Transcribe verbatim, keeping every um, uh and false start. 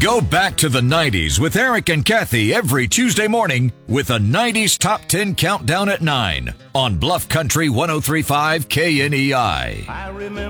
Go back to the nineties with Eric and Kathy every Tuesday morning with a nineties Top ten Countdown at nine on Bluff Country one oh three point five K N E I. I remember